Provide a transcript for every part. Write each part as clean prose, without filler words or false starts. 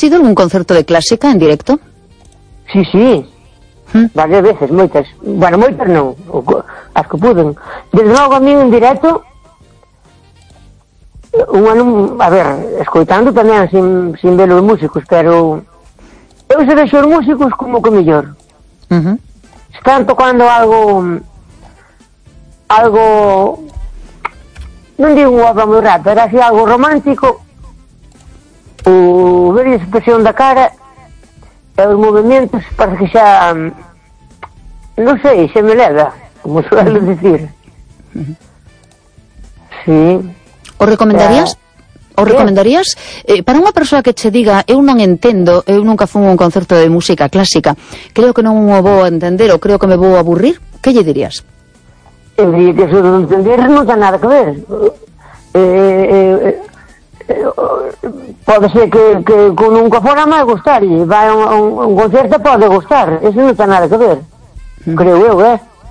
ido a algún concerto de clásica en directo? Sí, varias veces, moitas. Bueno, moitas non, as que puden. Desde logo a mí en directo, un ano, a ver, escoitando tamén sin ver os músicos, pero eu se vexo os músicos como que mellor. Están tocando algo non digo unha obra moi rata, era así algo romántico, o ver a expresión da cara e os movimentos parece que xa non sei, xa me leva, como suelo dicir. Sí. O recomendarías? O recomendarías? Para unha persoa que che diga, eu non entendo, eu nunca fui a un concerto de música clásica, creo que non o vou a entender ou creo que me vou a aburrir, que lle dirías? Eu diría que eso de non entender non ten nada que ver. Pode ser que nunca fora máis gustar e vai a un concerto pode gustar, eso non ten nada que ver, creo eu,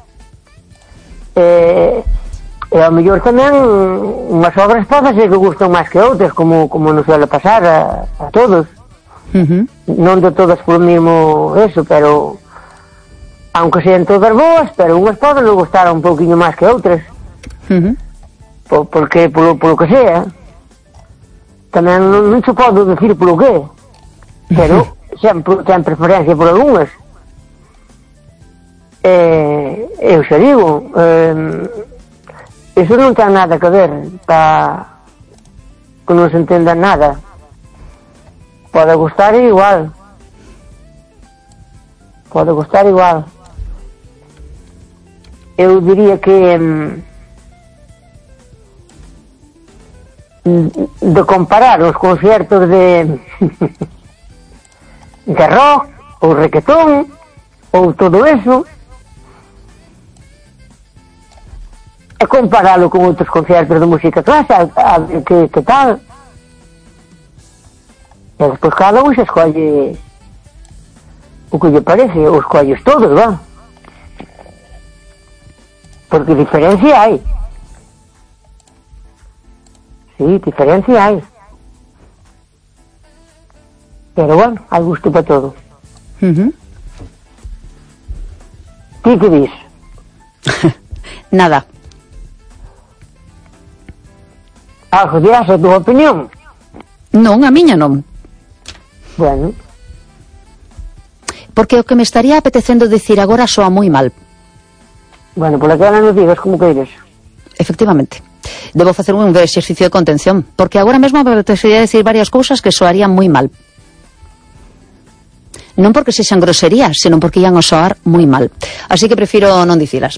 e ao mellor tamén unhas obras pode ser que gustan máis que outras, como non suele pasar a todos, non de todas polo mismo eso, pero aunque sean todas boas, pero unhas poden non gustar un pouquinho máis que outras, porque polo que sea tamén non se pode decir polo que, pero sempre ten preferencia por algunhas. Eu xa digo, iso non ten nada que ver, que non se entenda nada, pode gustar igual, eu diría que de comparar os concertos de rock ou requetón ou todo eso e comparalo con outros concertos de música clásica, a ver que tal, e despois cada un se escolle o que lle parece, os escolles todos, va, porque diferencia hai. Sí, diferencia hai. Pero bueno, hai gusto para todo. Ti que dis? Nada. Algo dirás a tua opinión? Non, a miña non. Bueno. Porque o que me estaría apetecendo dicir agora soa moi mal. Bueno, por que non nos digas como queires. Efectivamente. Debo facer un exercicio de contención, porque agora mesmo me apetecería decir varias cousas que soarían moi mal. Non porque sexan groserías, senón porque ian a soar moi mal. Así que prefiro non dicilas.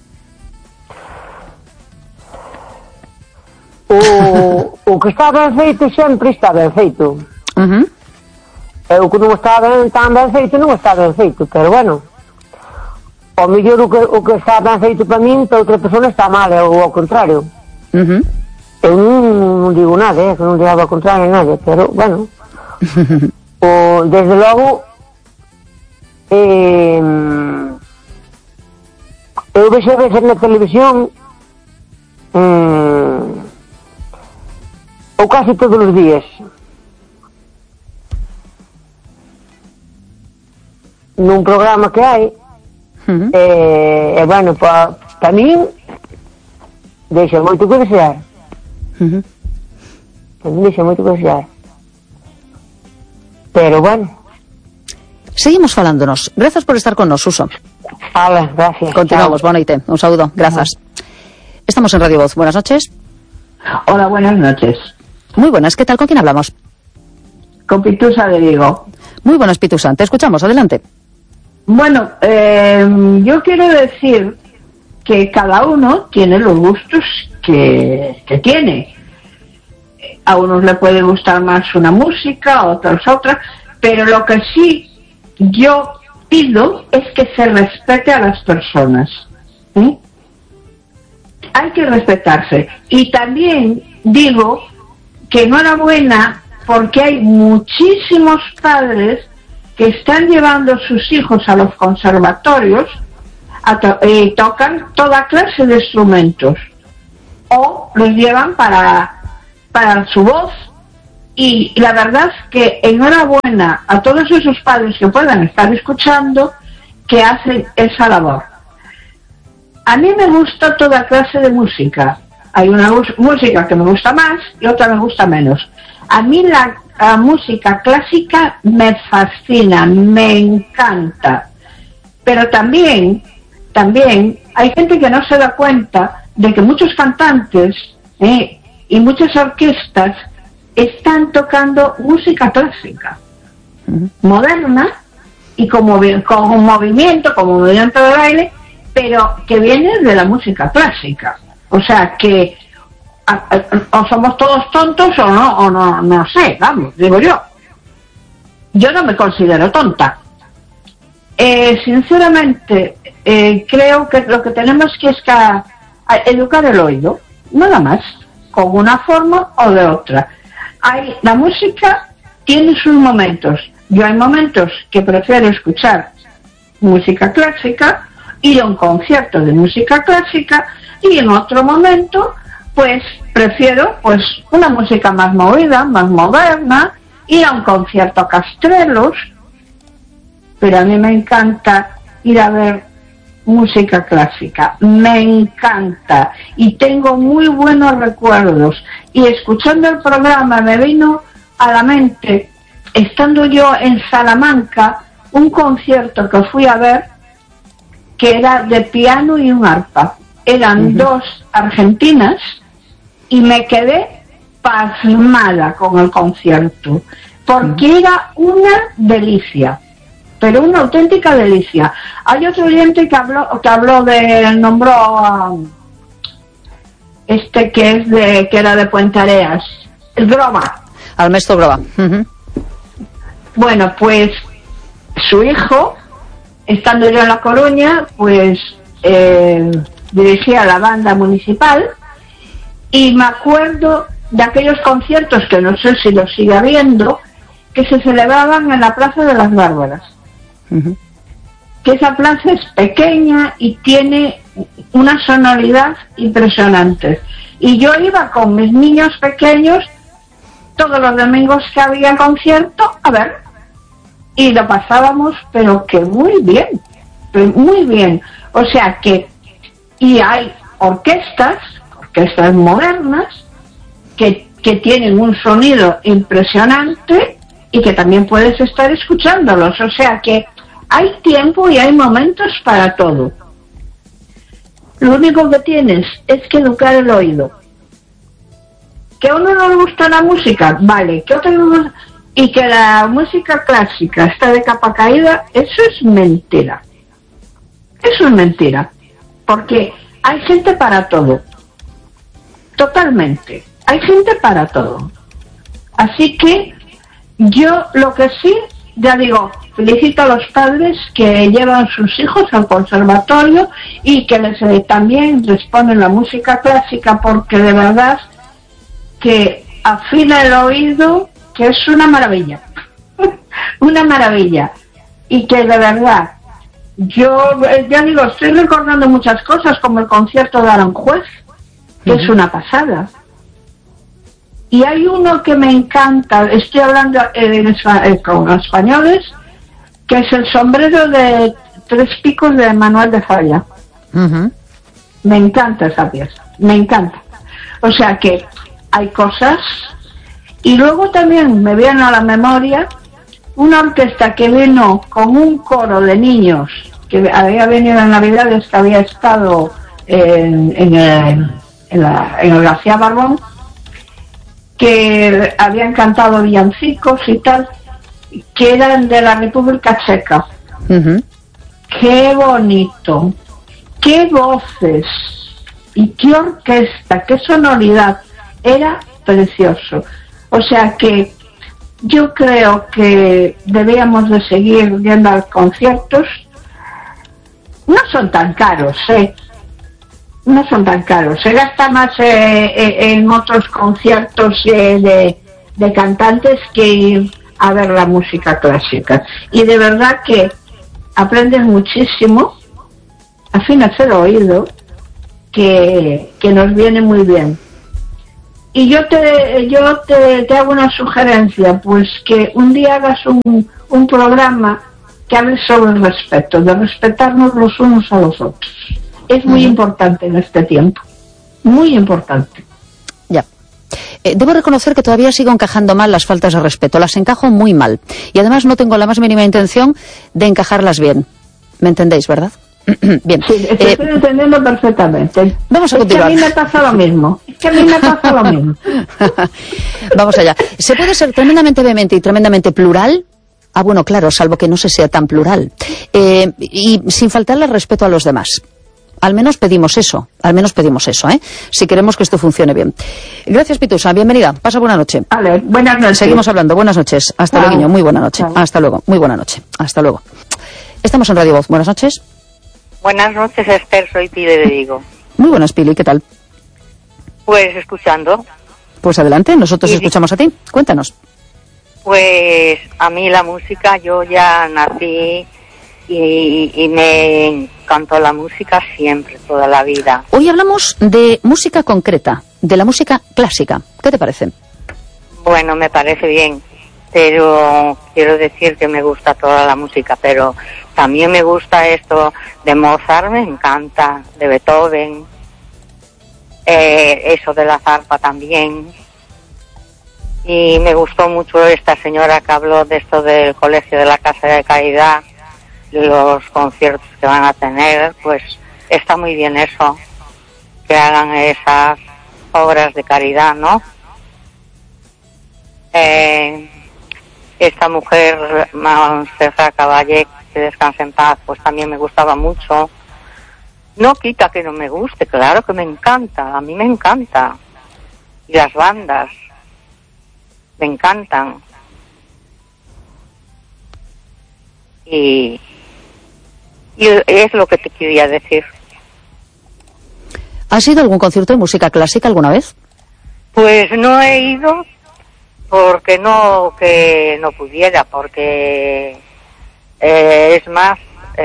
O que está ben feito sempre está ben feito. E o que non está tan ben feito non está ben feito, pero bueno, ao mellor o que está ben feito para min, para outra persona está mal, ou ao contrario. Eu non digo nada, que non digo ao contrario nada, pero bueno, desde logo eu vexo a veces na televisión ou casi todos os días nun programa que hai, e bueno, para min deixa moito que desear. Deixa moito que desear. Pero bueno. Seguimos falándonos. Grazas por estar con nos, Suso. Hola, gracias. Continuamos, boa noite. Un saúdo, grazas. Estamos en Radio Voz. Buenas noches. Hola, buenas noches. Muy buenas, ¿qué tal? ¿Con quién hablamos? Con Pitusa de Vigo. Muy buenas, Pitusa. Te escuchamos, adelante. Bueno, yo quiero decir que cada uno tiene los gustos que tiene. A unos le puede gustar más una música, a otros otra, pero lo que sí yo pido es que se respete a las personas. Hay que respetarse. Y también digo que enhorabuena porque hay muchísimos padres que están llevando a sus hijos a los conservatorios y tocan toda clase de instrumentos o los llevan para su voz, Y la verdad es que enhorabuena a todos esos padres que puedan estar escuchando, que hacen esa labor. A mí me gusta toda clase de música. Hay una música que me gusta más y otra me gusta menos. A mí la música clásica me fascina, me encanta. Pero también hay gente que no se da cuenta de que muchos cantantes y muchas orquestas están tocando música clásica, moderna y con movimiento de baile, pero que viene de la música clásica. O sea que o somos todos tontos o no sé, vamos, digo yo. Yo no me considero tonta. Sinceramente, creo que lo que tenemos que es educar el oído, nada más, con una forma o de otra. La música tiene sus momentos. Yo hay momentos que prefiero escuchar música clásica, ir a un concierto de música clásica, y en otro momento pues prefiero pues una música más movida, más moderna, ir a un concierto a Castrelos. Pero a mí me encanta ir a ver música clásica, me encanta, y tengo muy buenos recuerdos. Y escuchando el programa me vino a la mente, estando yo en Salamanca, un concierto que fui a ver que era de piano y un arpa. Eran dos argentinas y me quedé pasmada con el concierto, porque era una delicia, pero una auténtica delicia. Hay otro oyente que nombró a que era de Puente Areas, el Groba. Al maestro Groba. Bueno, pues su hijo, estando yo en La Coruña, pues dirigía la banda municipal, y me acuerdo de aquellos conciertos, que no sé si los sigue habiendo, que se celebraban en la Plaza de las Bárbaras. Que esa plaza es pequeña y tiene una sonoridad impresionante. Y yo iba con mis niños pequeños todos los domingos que había concierto a ver, y lo pasábamos pero que muy bien. O sea que, y hay orquestas modernas que tienen un sonido impresionante y que también puedes estar escuchándolos. O sea que hay tiempo y hay momentos para todo. Lo único que tienes es que educar el oído. Que a uno no le gusta la música, vale, que otro no le gusta, y que la música clásica está de capa caída, eso es mentira. Eso es mentira. Porque hay gente para todo. Totalmente. Hay gente para todo. Así que yo lo que sí, ya digo, felicito a los padres que llevan sus hijos al conservatorio y que también les ponen la música clásica, porque de verdad que afina el oído, que es una maravilla. Una maravilla. Y que de verdad, yo ya digo, estoy recordando muchas cosas, como el concierto de Aranjuez, que es una pasada. Y hay uno que me encanta, estoy hablando con los españoles, que es el sombrero de 3 picos de Manuel de Falla. Me encanta esa pieza, me encanta. O sea que hay cosas. Y luego también me viene a la memoria una orquesta que vino con un coro de niños, que había venido en Navidades, que había estado en el García Barbón, que habían cantado villancicos y tal, que eran de la República Checa. Qué bonito, qué voces y qué orquesta, qué sonoridad, era precioso. O sea que yo creo que debíamos de seguir yendo a conciertos. No son tan caros, no son tan caros. Se gasta más en otros conciertos de cantantes que ir a ver la música clásica. Y de verdad que aprendes muchísimo, afinas el oído, que nos viene muy bien. Y yo te hago una sugerencia, pues que un día hagas un programa que hable sobre el respeto, de respetarnos los unos a los otros. Es muy importante en este tiempo, muy importante. Ya. Debo reconocer que todavía sigo encajando mal las faltas de respeto, las encajo muy mal. Y además no tengo la más mínima intención de encajarlas bien. ¿Me entendéis, verdad? Bien. Sí, estoy entendiendo perfectamente. Vamos a continuar. Es que a mí me pasa lo mismo. Vamos allá. ¿Se puede ser tremendamente vehemente y tremendamente plural? Ah, bueno, claro, salvo que no se sea tan plural. Y sin faltarle respeto a los demás. Al menos pedimos eso, ¿eh? Si queremos que esto funcione bien. Gracias, Pitusa, bienvenida. Pasa buena noche. Vale, buenas noches. Seguimos hablando, buenas noches. Hasta luego, niño, muy buena noche. Hasta luego, muy buena noche. Hasta luego. Estamos en Radio Voz, buenas noches. Buenas noches, Esther, soy Pili de Vigo. Muy buenas, Pili, ¿qué tal? Pues escuchando. Pues adelante, nosotros escuchamos a ti. Cuéntanos. Pues a mí la música, yo ya nací y me encantó la música siempre, toda la vida. Hoy hablamos de música concreta, de la música clásica. ¿Qué te parece? Bueno, me parece bien, pero quiero decir que me gusta toda la música, pero también me gusta esto de Mozart, me encanta, de Beethoven, eso de la zarpa también. Y me gustó mucho esta señora que habló de esto del Colegio de la Casa de Caridad, los conciertos que van a tener, pues está muy bien eso, que hagan esas obras de caridad, ¿no? Esta mujer, Montserrat Caballé, que descanse en paz, pues también me gustaba mucho. No quita que no me guste, claro que me encanta, a mí me encanta. Y las bandas me encantan. Y es lo que te quería decir. ¿Has ido a algún concierto de música clásica alguna vez? Pues no he ido porque no pudiera, porque es más,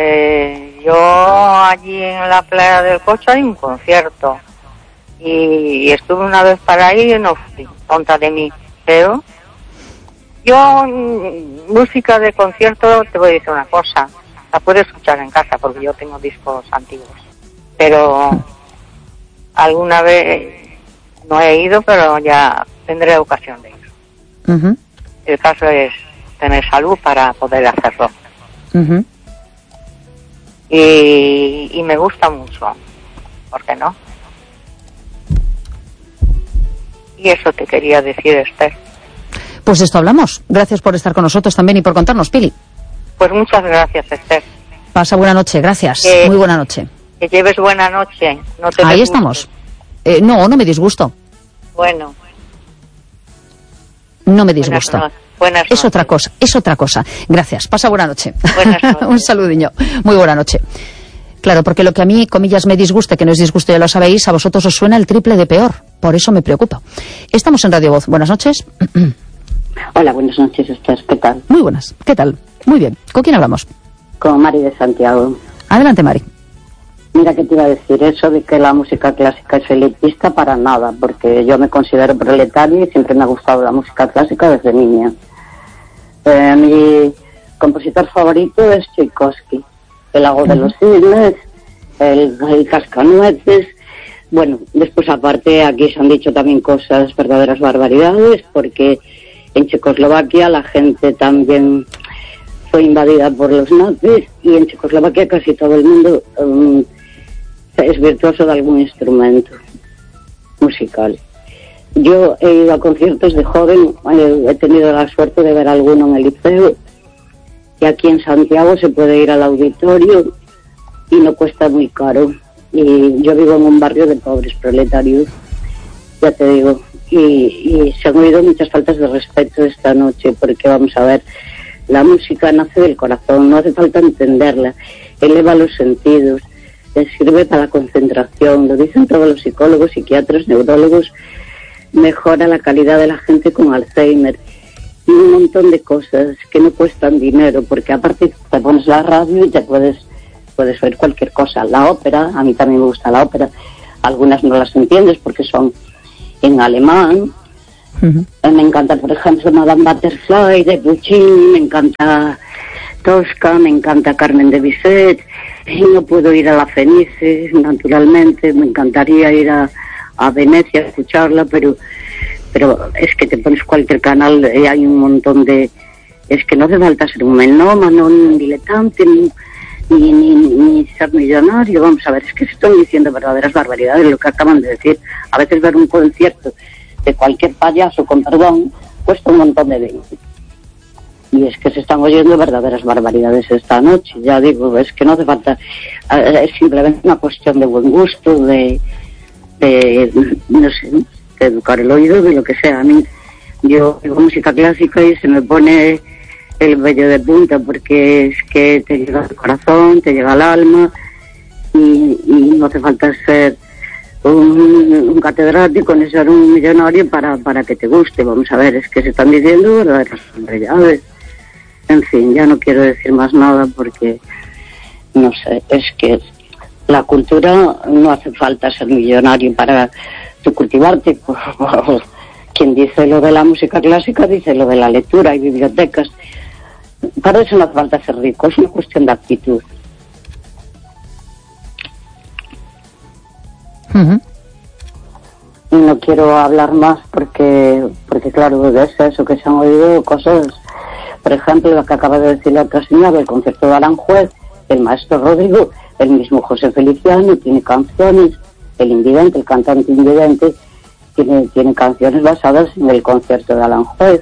yo allí en la playa del Cocho hay un concierto y estuve una vez para ir y no fui, tonta de mí, pero yo música de concierto te voy a decir una cosa, la puedo escuchar en casa porque yo tengo discos antiguos, pero alguna vez no he ido, pero ya tendré ocasión de ir. Uh-huh. El caso es tener salud para poder hacerlo. Uh-huh. Y me gusta mucho, ¿por qué no? Y eso te quería decir, Esther. Pues de esto hablamos. Gracias por estar con nosotros también y por contarnos, Pili. Pues muchas gracias, Esther. Pasa buena noche, gracias. Muy buena noche. Que lleves buena noche. No te Ahí estamos. No me disgusto. Bueno. No me disgusto. Buenas noches. Es otra cosa. Gracias. Pasa buena noche. Buenas noches. Un saludiño. Muy buena noche. Claro, porque lo que a mí, comillas, me disgusta, que no es disgusto, ya lo sabéis, a vosotros os suena el triple de peor. Por eso me preocupa. Estamos en Radio Voz. Buenas noches. Hola, buenas noches, Esther. ¿Qué tal? Muy buenas. ¿Qué tal? Muy bien. ¿Con quién hablamos? Con Mari de Santiago. Adelante, Mari. Mira, que te iba a decir eso de que la música clásica es elitista, para nada, porque yo me considero proletaria y siempre me ha gustado la música clásica desde niña. Mi compositor favorito es Tchaikovsky, el Lago de los Cisnes, el Cascanueces. Bueno, después aparte aquí se han dicho también cosas, verdaderas barbaridades, porque en Checoslovaquia la gente también fue invadida por los nazis y en Checoslovaquia casi todo el mundo es virtuoso de algún instrumento musical. Yo he ido a conciertos de joven, he tenido la suerte de ver alguno en el liceo, y aquí en Santiago se puede ir al auditorio y no cuesta muy caro. Y yo vivo en un barrio de pobres proletarios, ya te digo, y se han oído muchas faltas de respeto esta noche, porque vamos a ver, la música nace del corazón, no hace falta entenderla, eleva los sentidos, sirve para la concentración, lo dicen todos los psicólogos, psiquiatras, neurólogos, mejora la calidad de la gente con Alzheimer y un montón de cosas que no cuestan dinero, porque aparte te pones la radio y te puedes oír cualquier cosa. La ópera, a mí también me gusta la ópera, algunas no las entiendes porque son en alemán. Me encanta, por ejemplo, Madame Butterfly de Puccini, me encanta Tosca, me encanta Carmen de Bizet, y no puedo ir a la Fenice, naturalmente, me encantaría ir a Venecia a escucharla, pero es que te pones cualquier canal y hay un montón de... Es que no hace falta ser un melómano, ni un diletante, ni ser millonario. Vamos a ver, es que se están diciendo verdaderas barbaridades, lo que acaban de decir. A veces ver un concierto de cualquier payaso, con perdón, cuesta un montón de dinero. Y es que se están oyendo verdaderas barbaridades esta noche. Ya digo, es que no hace falta... Es simplemente una cuestión de buen gusto, de no sé, de educar el oído, de lo que sea. A mí, yo oigo música clásica y se me pone el vello de punta, porque es que te llega al corazón, te llega al alma, y no hace falta ser un catedrático ni ser un millonario para que te guste. Vamos a ver, es que se están diciendo verdaderas barbaridades. En fin, ya no quiero decir más nada porque, no sé, es que la cultura no hace falta ser millonario para tú cultivarte. Quien dice lo de la música clásica dice lo de la lectura y bibliotecas. Para eso no hace falta ser rico, es una cuestión de actitud. Y no quiero hablar más porque claro, es eso, que se han oído cosas, por ejemplo, lo que acaba de decir la otra señora, el concierto de Aranjuez, el maestro Rodrigo, el mismo José Feliciano tiene canciones, el invidente, el cantante invidente, tiene canciones basadas en el concierto de Aranjuez,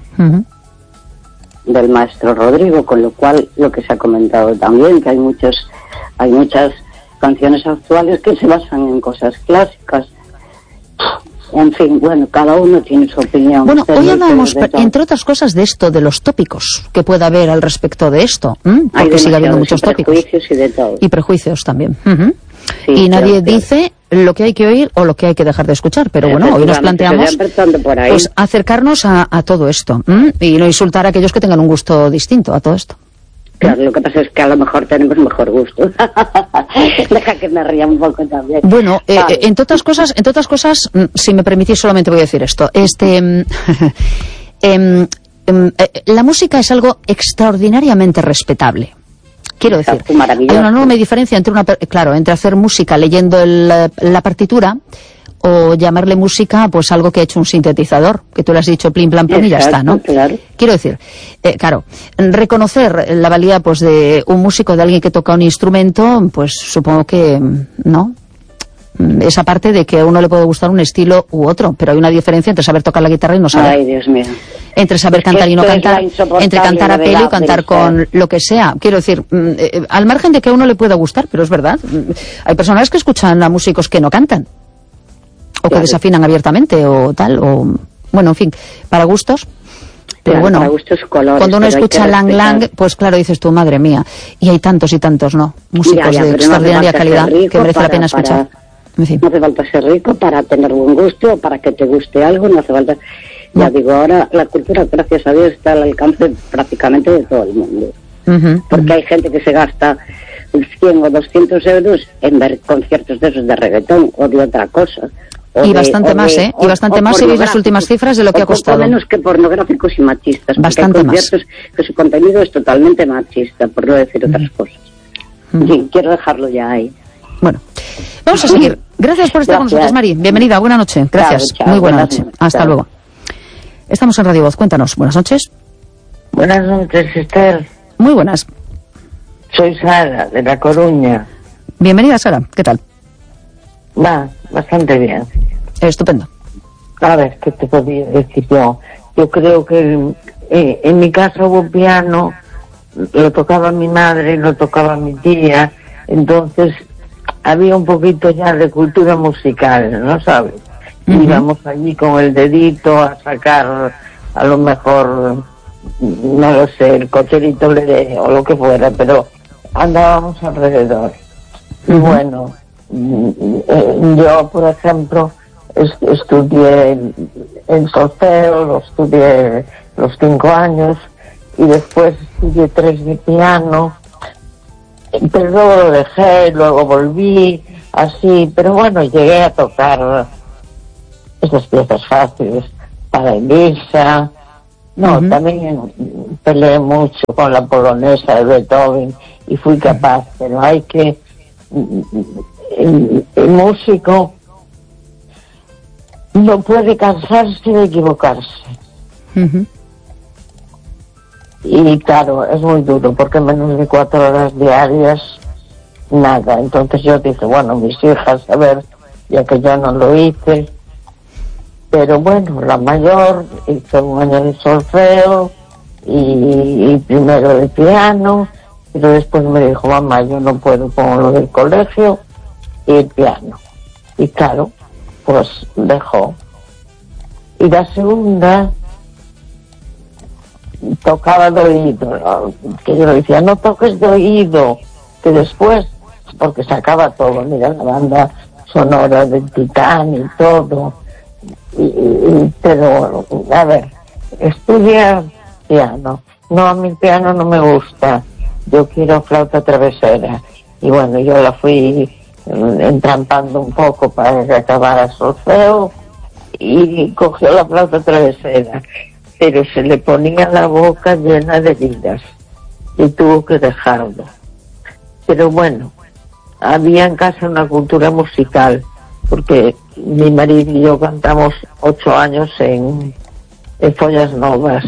del maestro Rodrigo, con lo cual, lo que se ha comentado también, que hay muchas canciones actuales que se basan en cosas clásicas. En fin, bueno, cada uno tiene su opinión. Bueno, hoy hablamos, entre otras cosas, de esto, de los tópicos que pueda haber al respecto de esto, porque sigue habiendo muchos tópicos. Prejuicios y de todo. Y prejuicios también. Sí, y nadie dice lo que hay que oír o lo que hay que dejar de escuchar, pero bueno, hoy nos planteamos pues acercarnos a todo esto y no insultar a aquellos que tengan un gusto distinto a todo esto. Claro, lo que pasa es que a lo mejor tenemos mejor gusto. Deja que me ría un poco también. Bueno, entre otras cosas, si me permitís, solamente voy a decir esto. La música es algo extraordinariamente respetable. Quiero decir, hay una enorme diferencia entre hacer música leyendo la partitura o llamarle música pues algo que ha hecho un sintetizador, que tú le has dicho plim plam plam y ya está, ¿no? Claro. Quiero decir, claro, reconocer la valía pues de un músico, de alguien que toca un instrumento, pues supongo que no. Esa parte de que a uno le puede gustar un estilo u otro, pero hay una diferencia entre saber tocar la guitarra y no saber. Ay, Dios mío. Entre saber cantar y no cantar, entre cantar a pelo y cantar con lo que sea. Quiero decir, al margen de que a uno le pueda gustar, pero es verdad, hay personas que escuchan a músicos que no cantan, o que desafinan abiertamente, o tal, o... Bueno, en fin, para gustos. Pero bueno, para gustos, colores, cuando uno escucha Lang Lang, pues claro, dices tú, madre mía, y hay tantos y tantos, ¿no? Músicos de extraordinaria calidad que merece la pena escuchar. No hace falta ser rico para tener buen gusto, para que te guste algo, no hace falta... Ya digo, ahora la cultura, gracias a Dios, está al alcance prácticamente de todo el mundo. Porque hay gente que se gasta 100 o 200 euros en ver conciertos de esos de reggaetón o de otra cosa. Y bastante más, ¿eh? Y bastante más si veis las últimas cifras de lo que ha costado. Menos que pornográficos y machistas. Bastante porque hay conciertos que su contenido es totalmente machista, por no decir otras cosas. Sí, quiero dejarlo ya ahí. Bueno, vamos a seguir. Gracias por estar con nosotros, Mari. Bienvenida, buena noche. Gracias. Chao, muy buena noche. Hasta luego. Estamos en Radio Voz. Cuéntanos. Buenas noches. Buenas noches, Esther. Muy buenas. Soy Sara, de La Coruña. Bienvenida, Sara. ¿Qué tal? Va, bastante bien. Estupendo. A ver, ¿qué te podía decir yo? Yo creo que en mi casa hubo piano, lo tocaba mi madre, lo tocaba mi tía, entonces había un poquito ya de cultura musical, ¿no sabes? Íbamos allí con el dedito a sacar a lo mejor, no lo sé, el cocherito o lo que fuera, pero andábamos alrededor. Y bueno, yo, por ejemplo, estudié el solfeo, lo estudié los 5 años y después estudié 3 de piano, pero luego lo dejé, luego volví, así, pero bueno, llegué a tocar esas piezas fáciles para Elisa. No, también peleé mucho con la polonesa de Beethoven y fui capaz, pero hay que... El músico no puede cansarse de equivocarse. Y claro, es muy duro, porque menos de 4 horas diarias, nada. Entonces yo dije, bueno, mis hijas, a ver, ya que yo no lo hice... Pero bueno, la mayor hizo un año de solfeo y primero de piano, pero después me dijo, mamá, yo no puedo con lo del colegio y el piano. Y claro, pues dejó. Y la segunda tocaba de oído, que yo le decía, no toques de oído, que después, porque sacaba todo, mira, la banda sonora del Titán y todo. Pero, a ver, estudia piano. No, a mí el piano no me gusta. Yo quiero flauta travesera. Y bueno, yo la fui entrampando un poco para que acabara solfeo y cogió la flauta travesera. Pero se le ponía la boca llena de heridas y tuvo que dejarlo. Pero bueno, había en casa una cultura musical, porque mi marido y yo cantamos 8 años en Follas Novas.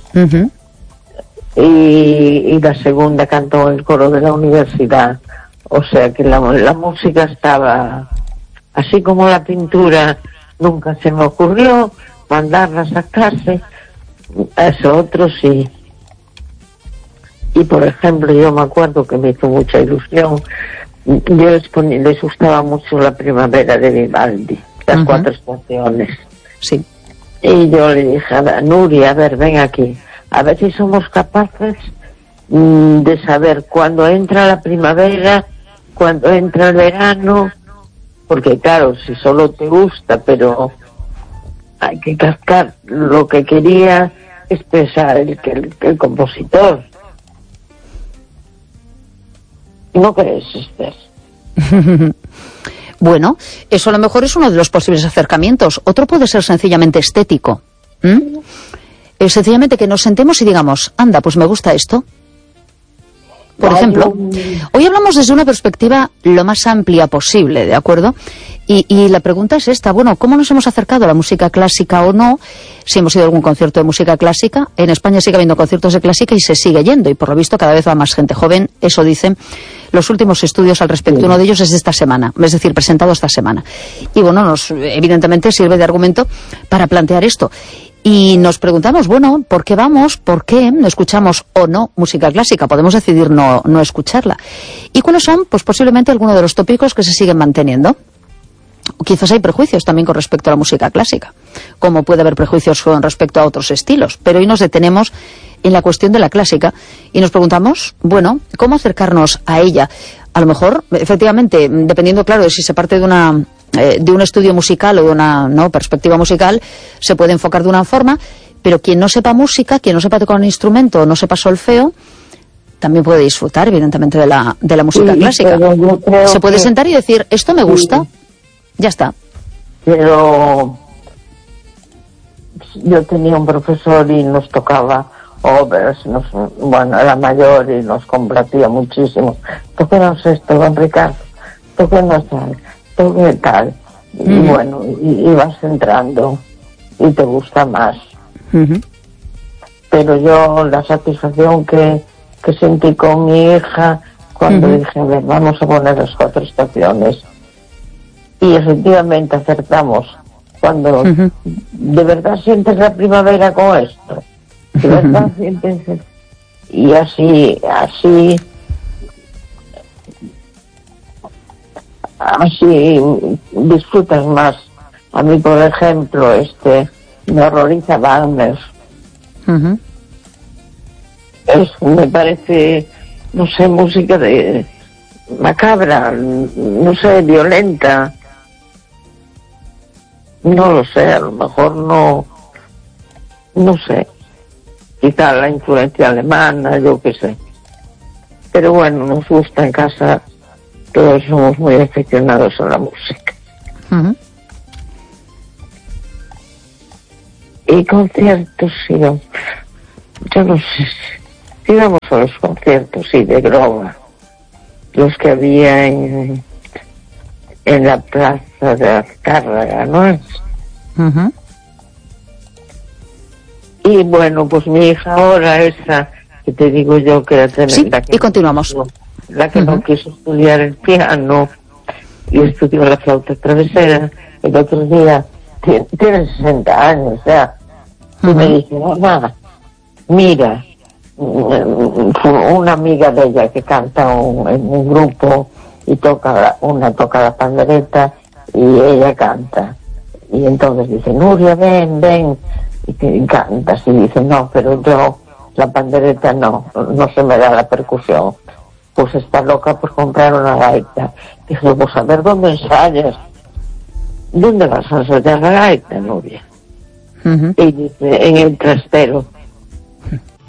Y la segunda cantó en el coro de la universidad. O sea que la música estaba, así como la pintura, nunca se me ocurrió mandarla a sacarse, a eso otro sí. Y por ejemplo, yo me acuerdo que me hizo mucha ilusión. Yo les gustaba mucho La primavera de Vivaldi, las 4 estaciones. Sí. Y yo le dije a Nuria, a ver, ven aquí, a ver si somos capaces de saber cuándo entra la primavera, cuándo entra el verano, porque claro, si solo te gusta, pero hay que captar lo que quería expresar el compositor. ¿No crees, Esther? Bueno, eso a lo mejor es uno de los posibles acercamientos. Otro puede ser sencillamente estético. Sencillamente que nos sentemos y digamos, anda, pues me gusta esto. Por ejemplo, hoy hablamos desde una perspectiva lo más amplia posible, ¿de acuerdo? Y la pregunta es esta, bueno, ¿cómo nos hemos acercado a la música clásica o no? Si hemos ido a algún concierto de música clásica, en España sigue habiendo conciertos de clásica y se sigue yendo, y por lo visto cada vez va más gente joven, eso dicen los últimos estudios al respecto. Uno de ellos es de esta semana, es decir, presentado esta semana. Y bueno, evidentemente sirve de argumento para plantear esto. Y nos preguntamos, bueno, ¿por qué vamos? ¿Por qué no escuchamos o no música clásica? Podemos decidir no escucharla. ¿Y cuáles son? Pues posiblemente algunos de los tópicos que se siguen manteniendo. Quizás hay prejuicios también con respecto a la música clásica, como puede haber prejuicios con respecto a otros estilos. Pero hoy nos detenemos en la cuestión de la clásica y nos preguntamos, bueno, ¿cómo acercarnos a ella? A lo mejor, efectivamente, dependiendo, claro, de si se parte de un estudio musical o de una perspectiva musical, se puede enfocar de una forma, pero quien no sepa música, quien no sepa tocar un instrumento, no sepa solfeo, también puede disfrutar, evidentemente, de la música clásica. Se puede sentar y decir, esto me gusta, ya está. Pero yo tenía un profesor y nos tocaba overs, bueno, era mayor y nos complacía muchísimo. Tóquenos esto, don Ricardo, tóquenos tal, toque tal. Y bueno, y vas entrando y te gusta más. Pero yo la satisfacción que sentí con mi hija cuando dije, a ver, vamos a poner las 4 estaciones. Y efectivamente acertamos. Cuando de verdad sientes la primavera con esto. De verdad sientes... Y así disfrutas más. A mí, por ejemplo, me horroriza Wagner. Me parece, no sé, música de macabra, no sé, violenta. No lo sé, a lo mejor no sé. Quizá la influencia alemana, yo qué sé. Pero bueno, nos gusta en casa, todos somos muy aficionados a la música. Y conciertos, íbamos, yo no sé, íbamos a los conciertos, sí, de Groga, los que había en la plaza de Azcárraga, ¿no es? Uh-huh. Y bueno, pues mi hija ahora, esa que te digo yo que era tremenda. Sí, y continuamos. La que no quiso estudiar el piano y estudió la flauta travesera, el otro día, tiene 60 años ya, y me dice, mamá, mira, una amiga de ella que canta en un grupo y toca la pandereta y ella canta. Y entonces dice, Nuria, ven, y cantas. Y dice, no, pero yo, la pandereta no se me da la percusión. Pues está loca por comprar una gaita. Dije, pues a ver dónde ensayas. ¿Dónde vas a ensayar la gaita, Nuria? Y dice, en el trastero.